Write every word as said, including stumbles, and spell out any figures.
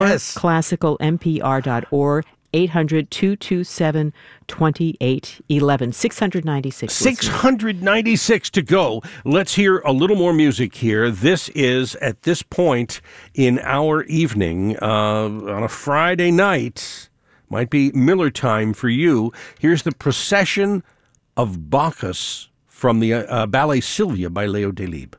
Yes. classical m p r dot org. eight hundred, two two seven, two eight one one. six hundred ninety-six. six hundred ninety-six to go. Let's hear a little more music here. This is, at this point in our evening, uh, on a Friday night, might be Miller time for you. Here's the Procession of Bacchus from the uh, ballet Sylvia by Leo Delibes.